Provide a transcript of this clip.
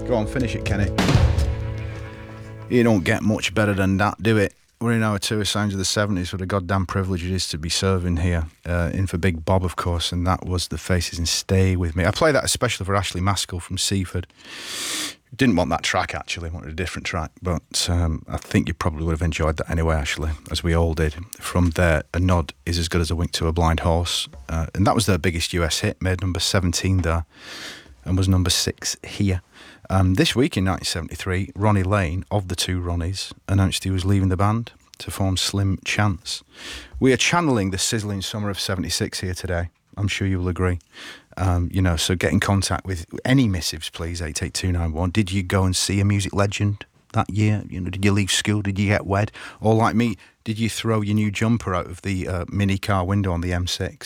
Go on, finish it, Kenny. You don't get much better than that, do it? We're in our tour Sounds of the 70s. What a goddamn privilege it is to be serving here. In for Big Bob, of course, and that was The Faces and Stay With Me. I played that especially for Ashley Maskell from Seaford. Didn't want that track, actually. Wanted a different track, but I think you probably would have enjoyed that anyway, Ashley, as we all did. From there, A Nod Is As Good As a Wink to a Blind Horse. And that was their biggest US hit, made number 17 there, and was number 6 here. This week in 1973, Ronnie Lane, of the two Ronnies, announced he was leaving the band to form Slim Chance. We are channeling the sizzling summer of 76 here today. I'm sure you will agree. So get in contact with any missives, please, 88291. Did you go and see a music legend that year? Did you leave school? Did you get wed? Or like me, did you throw your new jumper out of the mini car window on the M6